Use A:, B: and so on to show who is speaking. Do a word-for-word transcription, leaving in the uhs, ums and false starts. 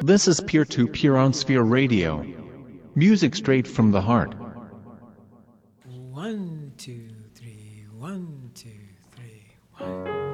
A: This is peer-to-peer on Sphere Radio. Music straight from the heart.
B: One, two, three, one, two, three, one.